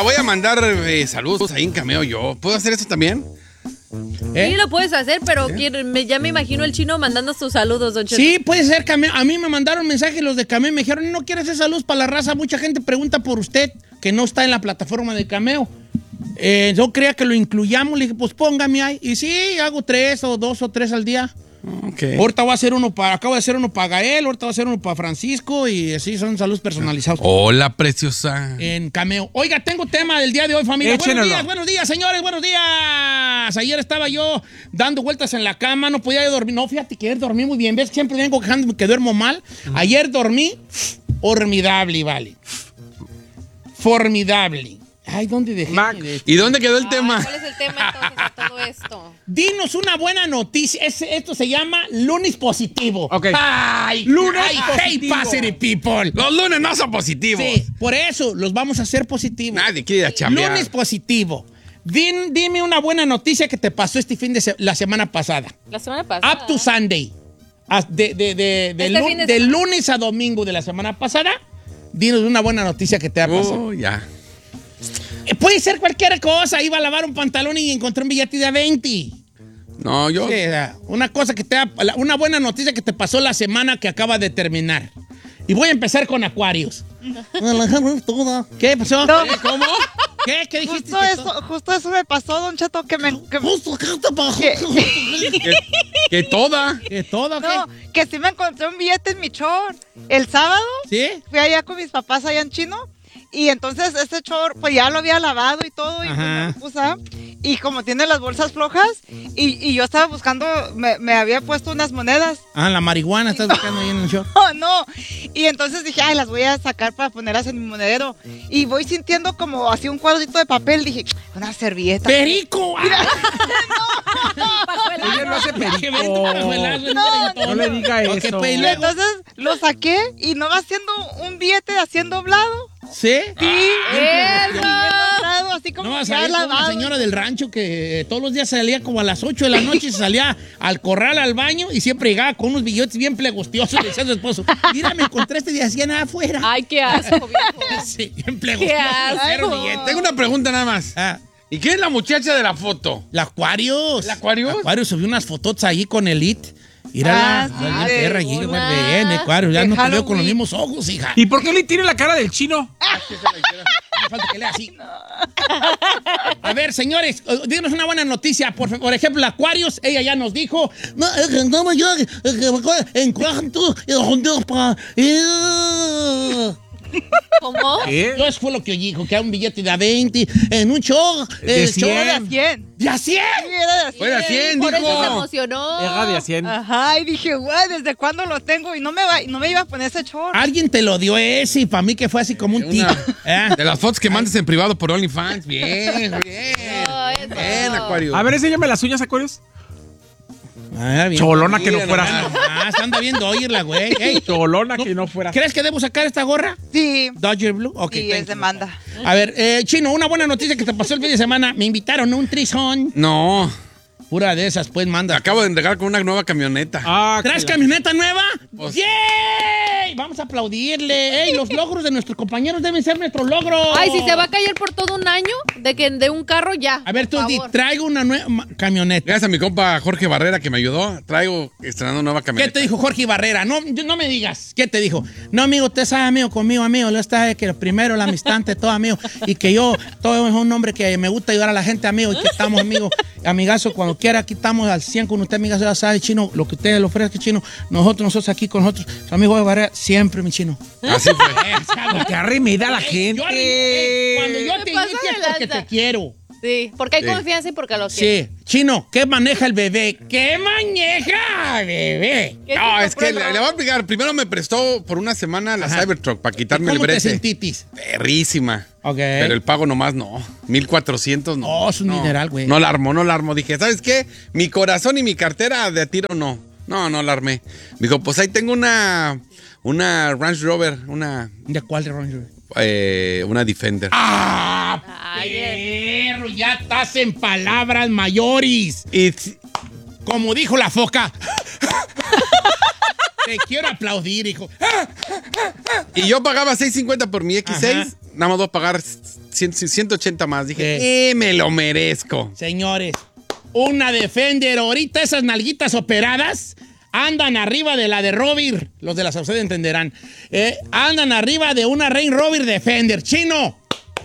voy a mandar saludos ahí en Cameo yo. ¿Puedo hacer eso también? Sí, lo puedes hacer, pero ya me imagino el chino mandando sus saludos, don Cheto. Sí, puede ser Cameo. A mí me mandaron mensajes los de Cameo y me dijeron, no quiero hacer saludos para la raza. Mucha gente pregunta por usted, que no está en la plataforma de Cameo. Yo creía que lo incluyamos. Le dije, pues póngame ahí. Y sí, hago 2 o 3 al día. Okay. Ahorita voy a hacer acabo de hacer uno para Gael, ahorita voy a hacer uno para Francisco y así son saludos personalizados. Hola, preciosa. En Cameo. Oiga, tengo tema del día de hoy, familia. Échenelo. Buenos días, señores, buenos días. Ayer estaba yo dando vueltas en la cama, no podía dormir. No, fíjate que ayer dormí muy bien. ¿Ves que siempre vengo quejándome que duermo mal? Ayer dormí formidable, vale. Formidable. Ay, ¿dónde dejé? ¿Y dónde quedó el tema? ¿Cuál es el tema entonces de todo esto? Dinos una buena noticia. Esto se llama lunes positivo. Ok. Ay, Lunes positivo. Hey, positive people. Los lunes no son positivos. Sí, por eso los vamos a hacer positivos. Nadie quiere ir a chambear. Lunes positivo. Dime una buena noticia que te pasó este fin de la semana pasada. La semana pasada. Up to Sunday. De lunes a domingo de la semana pasada. Dinos una buena noticia que te ha pasado. Ya. Puede ser cualquier cosa. Iba a lavar un pantalón y encontré un billete de 20. No, yo. Sí, una buena noticia que te pasó la semana que acaba de terminar. Y voy a empezar con Acuarios. ¿Qué pasó? No. ¿Cómo? ¿Qué dijiste? Justo eso me pasó, don Cheto, que Justo, ¿qué te pasó? Que toda. ¿Qué todo? No, ¿Qué? que sí me encontré un billete en mi short. El sábado ¿Sí? fui allá con mis papás allá en Chino. Y entonces ese short, pues ya lo había lavado y todo, y pues me lo puse, y como tiene las bolsas flojas, y yo estaba buscando, me había puesto unas monedas. La marihuana estás buscando ahí en el show. No, y entonces dije, ay, las voy a sacar para ponerlas en mi monedero. Y voy sintiendo como así un cuadrito de papel, dije, una servilleta. ¡Perico! Ella no hace perico. No le diga Ok, eso. pues, Y entonces lo saqué y no va haciendo un billete haciendo doblado. ¿Sí? Sí, ¡Eso! doblado, así como No vas ya a ir como la lavado. señora del rancho que todos los días salía como a las 8 de la noche y se salía al corral, al baño y siempre llegaba con unos billetes bien plegostiosos y le decía a su esposo, mira, me encontré este día hacía nada afuera. Ay, qué asco, viejo. Sí, bien Qué plegostiosos. asco. Cero billetes. Tengo una pregunta nada más. ¿Y quién es la muchacha de la foto? La Aquarius. ¿La Aquarius? Aquarius subió unas fotos ahí con Elite. Mírala, Sí, la de perra allí, una- bien, Aquarius. Ya de no te veo con los Halloween. mismos ojos, hija. ¿Y por qué le tiene la cara del chino? No falta que lea así. A ver, señores, díganos una buena noticia. Por ejemplo, la Aquarius, ella ya nos dijo. No, yo en cuanto. ¿Cómo? ¿Qué? Eso fue lo que dijo, que era un billete de a 20 en un show. De show 100. 100. ¿De a 100? Sí, era de 100. Fue de 100, Por eso se dijo. emocionó. Era de a 100. Ajá, y dije, güey, ¿desde cuándo lo tengo? Y no me iba a poner ese short. Alguien te lo dio ese y para mí que fue así como un tic. De las fotos que mandes en privado por OnlyFans. Bien, bien. No, eso. Bien, Acuario. A ver, enséñame las uñas, Acuarios. Bien. Cholona que no Mira fuera. nomás. Se anda viendo oírla, güey. Ey, Cholona que no fuera. ¿crees que debo sacar esta gorra? Sí, Dodger Blue. Ok. y thank es you. demanda. A ver, Chino, una buena noticia que te pasó el fin de semana. Me invitaron a un trizón. No, Pura de esas, pues manda. acabo de entregar con una nueva camioneta. Ah, ¿Traes que la- camioneta nueva? Pues- ¡Yay! Vamos a aplaudirle. ¡Ey! Los logros de nuestros compañeros deben ser nuestros logros. Ay, si se va a caer por todo un año de un carro, ya. A ver, tú por di, favor. traigo una nueva camioneta. Gracias a mi compa Jorge Barrera que me ayudó. Traigo estrenando nueva ¿Qué camioneta. te dijo Jorge Barrera? No me digas. ¿Qué te dijo? No, amigo, usted sabe, amigo, conmigo, amigo. Lo está que primero la amistad ante todo, amigo. Y que yo, todo es un hombre que me gusta ayudar a la gente, amigo. Y que estamos, amigos, amigazo, cuando quiera, aquí estamos al 100 con usted, amigazo. Ya sabe, Chino, lo que usted le ofrezca, Chino. Nosotros aquí con nosotros. Su amigo Jorge Barrera, siempre, mi Chino. Así fue. Qué arrimida la Cuando gente. yo te Me pasa invite es de porque lanza. te quiero. Sí, porque hay Sí. confianza y porque lo quiere. Sí. Chino, ¿qué maneja el bebé? ¿Qué maneja el bebé? ¿Qué No, tipo es que prueba? le voy a explicar. Primero me prestó por una semana la Ajá. Cybertruck para quitarme el ¿Cómo te brete. sentitis? Perrísima. Ok. Pero el pago nomás no. 1,400 no. Oh, es un dineral, güey. No la armo. Dije, ¿sabes qué? Mi corazón y mi cartera de a tiro no. No la armé. Me dijo, pues ahí tengo una Range Rover, ¿De cuál de Range Rover? una Defender. ¡Ah! Ay, Perro, ya estás en palabras mayores. Y Como dijo la foca. Te quiero aplaudir, hijo. yo pagaba $6.50 por mi X6. Ajá. Nada más voy a pagar 180 más. Dije, me lo merezco. Señores, una Defender, ahorita esas nalguitas operadas andan arriba de la de Rover. Los de la Sauceda entenderán. Andan arriba de una Range Rover Defender. ¡Chino!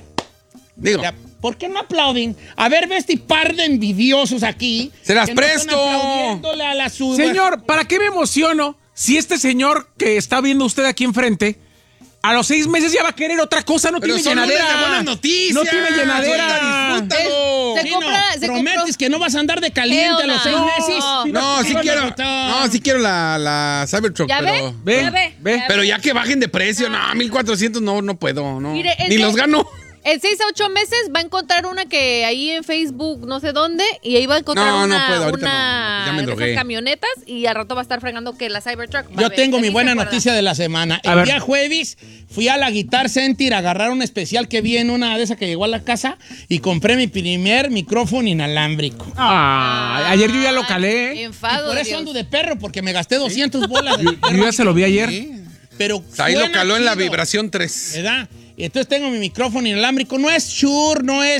Digo, ¿por qué no aplauden? A ver, ve este par de envidiosos aquí. ¡Se las que no están presto! aplaudiéndole a la suba. Señor, ¿para qué me emociono si este señor que está viendo usted aquí enfrente a los 6 meses ya va a querer otra cosa? No pero tiene son llenadera. lunes de buenas noticias. No tiene llenadera. Disfrútalo. Se Chino, compra- ¿prometes que no vas a andar de caliente a los 6 meses? No, sí quiero. No, sí quiero la Cybertruck, ¿Ya pero. ve? Ve, ¿Ya ve? ve. Pero ya que bajen de precio, no, 1,400 no puedo, no. Mire, es Ni que- los gano. En 6 a 8 meses va a encontrar una que ahí en Facebook, no sé dónde, y ahí va a encontrar No, no una, puedo, ahorita una no, ya me de drogué. esas camionetas y al rato va a estar fregando que la Cybertruck. va a Yo ver, tengo mi ahí buena se acuerda. noticia de la semana. A El ver. día jueves fui a la Guitar Center a agarrar un especial que vi en una de esas que llegó a la casa y compré mi primer micrófono inalámbrico. Ayer yo ya lo calé. Enfado. Por de eso Dios. ando de perro, porque me gasté 200 bolas. Yo ya se lo vi ayer. Pero Ahí lo suena caló en la chido, vibración 3. ¿verdad? Y entonces tengo mi micrófono inalámbrico. No es Shure, no es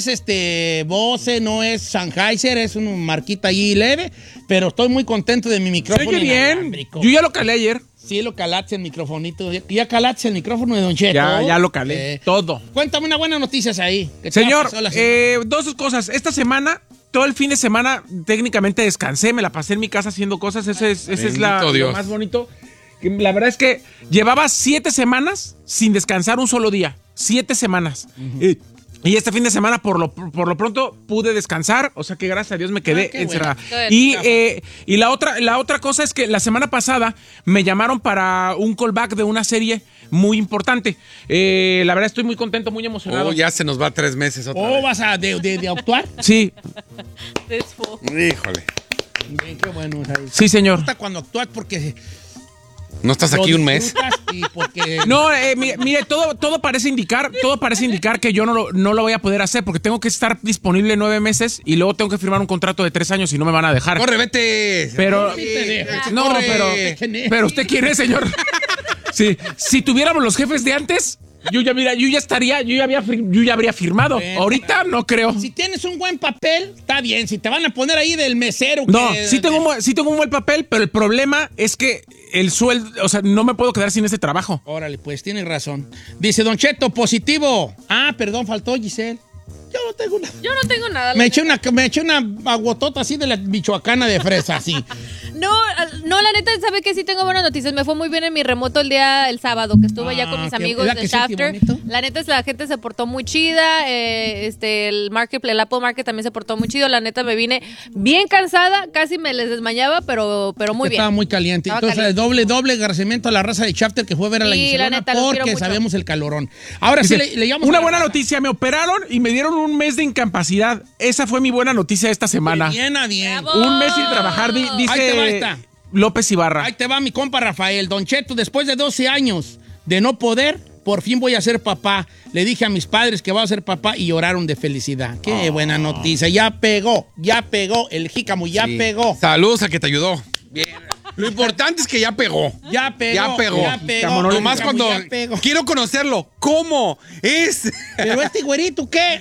Bose, no es Sennheiser, es una marquita ahí leve, pero estoy muy contento de mi Se micrófono oye bien. inalámbrico. Yo ya lo calé ayer. Sí, lo calaste el microfonito. ¿Ya calaste el micrófono de Don Cheto? Ya lo calé. Todo. Cuéntame una buena noticia ahí. ¿Qué te Señor, pasó la semana? dos cosas. Esta semana, todo el fin de semana, técnicamente descansé, me la pasé en mi casa haciendo cosas. Ese es Bendito lo Dios. más bonito. Que la verdad es que llevaba 7 semanas sin descansar un solo día. 7 semanas. Y este fin de semana, por lo pronto, pude descansar. O sea que gracias a Dios me quedé qué encerrada. bueno. Y la otra cosa es que la semana pasada me llamaron para un callback de una serie muy importante. La verdad estoy muy contento, muy emocionado. Oh, ya se nos va 3 meses otra ¿O vez. vas a de actuar? Sí, Híjole. Bien, qué bueno. sí, señor. Gusta cuando actúas porque ¿No estás aquí un mes? Y porque No, mire, todo parece indicar que yo no lo voy a poder hacer porque tengo que estar disponible 9 meses y luego tengo que firmar un contrato de 3 años y no me van a dejar. ¡Corre, vete! Pero, Sí te dejo. no, Corre. pero usted quién es, señor. Sí, si tuviéramos los jefes de antes, yo ya habría firmado. Bueno. Ahorita no creo. si tienes un buen papel, está bien. Si te van a poner ahí del mesero. No, que- sí tengo un buen papel, pero el problema es que el sueldo, o sea, no me puedo quedar sin este trabajo. Órale, pues tienes razón. Dice Don Cheto, positivo. Ah, perdón, faltó Giselle. Yo no tengo nada. Yo no tengo nada. Me eché una aguotota así de la michoacana de fresa, así. No, la neta, ¿sabe que sí tengo buenas noticias? Me fue muy bien en mi remoto el sábado, que estuve allá con mis qué- amigos ¿verdad de que sí, qué Shafter. bonito? La neta, la gente se portó muy chida. El Apple Market también se portó muy chido. La neta, me vine bien cansada, casi me les desmayaba, pero muy bien. Estaba muy caliente. Estaba Entonces, caliente. doble agradecimiento a la raza de Chapter que fue a ver a la Sí, Giselona la neta, los quiero porque mucho. sabemos el calorón. Ahora sí, Dice, le llamamos una a la buena raza. noticia, me operaron y me dieron un mes de incapacidad. Esa fue mi buena noticia esta semana. Bien, bien. Bravo. Un mes sin trabajar, dice Ahí te va esta. López Ibarra. Ahí te va mi compa Rafael. Don Cheto, después de 12 años de no poder, por fin voy a ser papá. Le dije a mis padres que voy a ser papá y lloraron de felicidad. Qué buena noticia. Ya pegó. El jícamo ya Sí. pegó. Saludos a que te ayudó. Bien. Lo importante es que ya pegó. Ya pegó. Ya pegó. Ya pegó. Jícamo, no le- Nomás Jícamo, cuando ya pegó. quiero conocerlo. ¿Cómo es? Pero este güerito, ¿qué?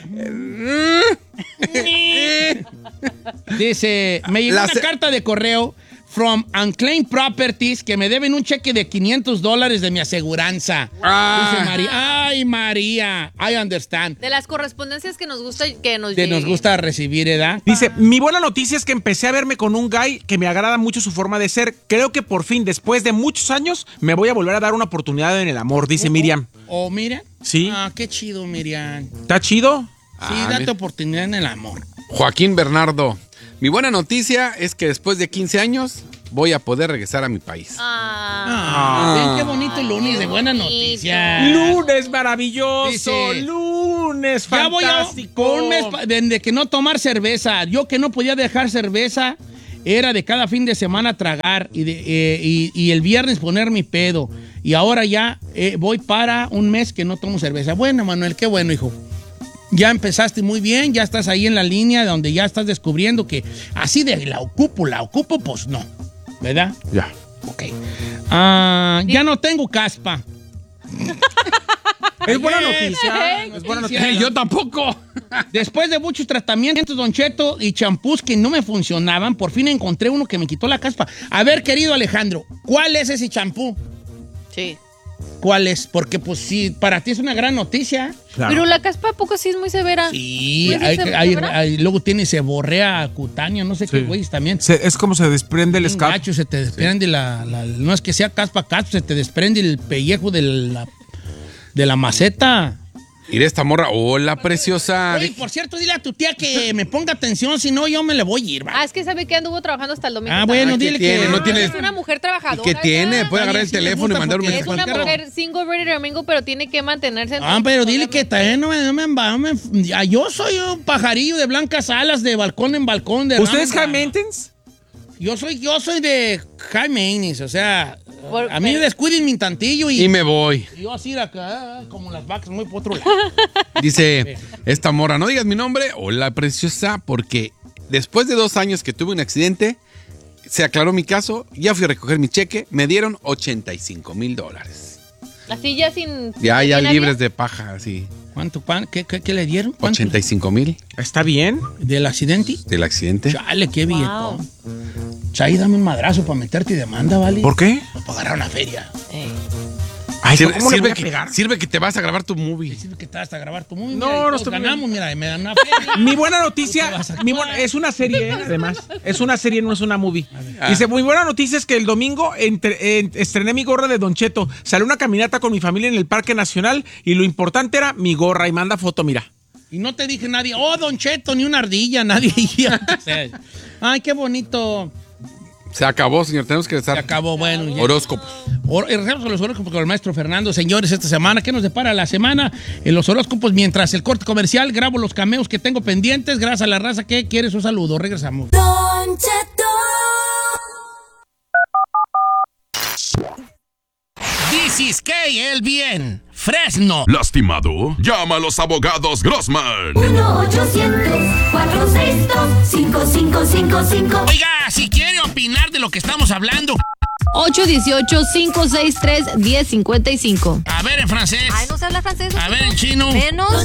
Dice, me llegó La una se- carta de correo from Unclaimed Properties que me deben un cheque de $500 de mi aseguranza. Ah. Dice María. Ay, María. I understand. De las correspondencias que nos gusta que nos Que nos lleguen. gusta recibir, ¿verdad? Dice, mi buena noticia es que empecé a verme con un guy que me agrada mucho su forma de ser. Creo que por fin, después de muchos años, me voy a volver a dar una oportunidad en el amor, dice Miriam. ¿O Miriam? Sí. Ah, qué chido, Miriam. ¿Está chido? Sí, Ah, date mira. oportunidad en el amor. Joaquín Bernardo. Mi buena noticia es que después de 15 años voy a poder regresar a mi país. Ven qué bonito lunes de buena noticia. Lunes maravilloso, Dice, lunes Ya voy a fantástico. por un mes de que no tomar cerveza. Yo que no podía dejar cerveza, era de cada fin de semana tragar y el viernes poner mi pedo. Y ahora ya voy para un mes que no tomo cerveza. Bueno, Manuel, qué bueno, hijo. Ya empezaste muy bien, ya estás ahí en la línea donde ya estás descubriendo que así de la ocupo, pues no. ¿Verdad? Ya. Ok. Ya no tengo caspa. Es buena noticia. Es buena noticia. Yo tampoco. Después de muchos tratamientos, Don Cheto, y champús que no me funcionaban, por fin encontré uno que me quitó la caspa. A ver, querido Alejandro, ¿cuál es ese champú? Sí. ¿Cuál es? Porque, pues, sí, para ti es una gran noticia. Claro. Pero la caspa, ¿a poco sí es muy severa? Sí, ¿Muy severa? luego tiene seborrea cutánea, no sé qué, güey, también. Es como se desprende el Un scalp. gacho, se te desprende no es que sea caspa, se te desprende el pellejo de la maceta. Mira esta morra. Hola, preciosa. Oye, por cierto, dile a tu tía que me ponga atención, si no yo me le voy a ir, ¿va? Es que sabe que anduvo trabajando hasta el domingo. Ah, bueno, ¿qué dile tiene? que... No tiene- Es una mujer trabajadora. ¿Qué tiene? ¿verdad? Puede agarrar el Sí, me teléfono y gusta mandar un porque Es mensaje. una mujer single, ready domingo, pero tiene que mantenerse. Ah, pero dile que también yo soy un pajarillo de blancas alas, de balcón en balcón. De ¿Usted es rama. high maintenance? Yo soy de high maintenance, o sea, Por- a mí me descuiden mi tantillo y Y me voy. yo así acá, como las vacas, muy por otro lado. Dice esta morra, no digas mi nombre. Hola, preciosa, porque después de 2 años que tuve un accidente, se aclaró mi caso, ya fui a recoger mi cheque, me dieron $85,000. Así ya sin. Ya sin nadie. libres de paja, así. ¿Cuánto pan? ¿Qué le dieron? ¿Cuánto? 85,000 ¿Está bien? ¿Del accidente? del accidente. Chale, qué Wow. billetón. Chay, dame un madrazo para meterte y demanda, ¿vale? ¿Por qué? Para agarrar una feria. Ay, Sirve, ¿cómo le voy a que, pegar? sirve que te vas a grabar tu movie. Sirve que te vas a grabar tu movie. No, mira, y no todos estoy ganamos, mira, y me dan una feria. Mi buena Tú te noticia, vas a es una serie, además. Es una serie, no es una movie. Dice, muy buena noticia es que el domingo estrené mi gorra de Don Cheto. Salí una caminata con mi familia en el Parque Nacional y lo importante era mi gorra. Y manda foto, mira. Y no te dije nadie, oh, Don Cheto, ni una ardilla, nadie. O sea, ay, qué bonito. Se acabó, señor. Tenemos que Se estar acabó, bueno. Ya. horóscopos. Regresamos a los horóscopos con el maestro Fernando. Señores, esta semana, ¿qué nos depara la semana? En los horóscopos, mientras el corte comercial, grabo los cameos que tengo pendientes. Gracias a la raza que quiere su saludo. Regresamos. Don Cheto. This is el bien. Fresno. ¿Lastimado? Llama a los abogados Grossman. 1-800-462-5555. Oiga, si quiere opinar de lo que estamos hablando, 818-563-1055. a ver en francés, Ay, no se habla francés. a ver en chino, Menos.